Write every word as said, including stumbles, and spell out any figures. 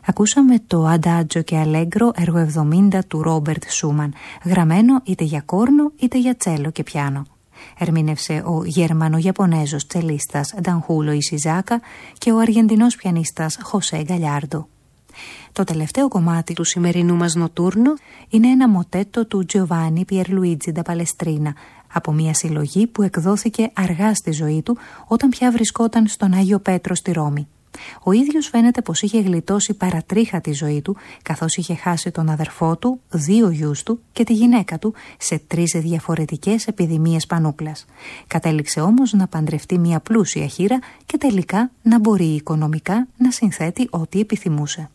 Ακούσαμε το Adagio και Allegro έργο εβδομήντα του Ρόμπερτ Σούμαν, γραμμένο είτε για κόρνο είτε για τσέλο και πιάνο. Ερμήνευσε ο Γερμανο-Ιαπωνέζος τσελίστας Ντανχούλο Ισιζάκα και ο Αργεντινός πιανίστας Χωσέ Γκαλιάρντο. Το τελευταίο κομμάτι του σημερινού μας νοτούρνο είναι ένα μοτέτο του Τζιοβάνι Πιερλουίτζι ντα Παλεστρίνα, από μια συλλογή που εκδόθηκε αργά στη ζωή του όταν πια βρισκόταν στον Άγιο Πέτρο στη Ρώμη. Ο ίδιος φαίνεται πως είχε γλιτώσει παρατρίχα τη ζωή του, καθώς είχε χάσει τον αδερφό του, δύο γιους του και τη γυναίκα του σε τρεις διαφορετικές επιδημίες πανούκλας. Κατέληξε όμως να παντρευτεί μια πλούσια χήρα και τελικά να μπορεί οικονομικά να συνθέτει ό,τι επιθυμούσε.